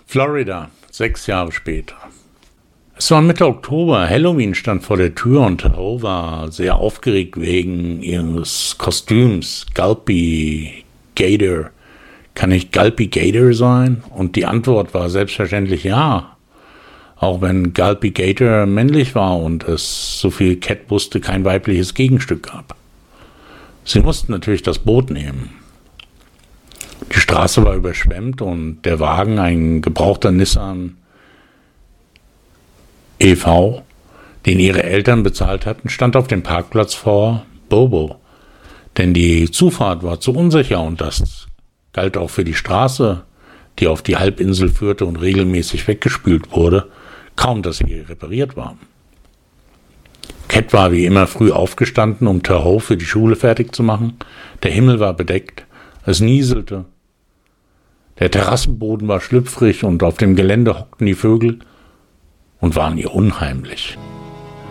Florida, 6 Jahre später. Es war Mitte Oktober, Halloween stand vor der Tür und Terrell war sehr aufgeregt wegen ihres Kostüms. Gulpy Gator. Kann ich Gulpy Gator sein? Und die Antwort war selbstverständlich ja. Auch wenn Gulpy Gator männlich war und es, so viel Cat wusste, kein weibliches Gegenstück gab. Sie mussten natürlich das Boot nehmen. Die Straße war überschwemmt und der Wagen, ein gebrauchter Nissan e.V., den ihre Eltern bezahlt hatten, stand auf dem Parkplatz vor Bobo. Denn die Zufahrt war zu unsicher und das galt auch für die Straße, die auf die Halbinsel führte und regelmäßig weggespült wurde, kaum dass sie repariert war. Cat war wie immer früh aufgestanden, um Terhoe für die Schule fertig zu machen. Der Himmel war bedeckt, es nieselte. Der Terrassenboden war schlüpfrig und auf dem Gelände hockten die Vögel und waren ihr unheimlich.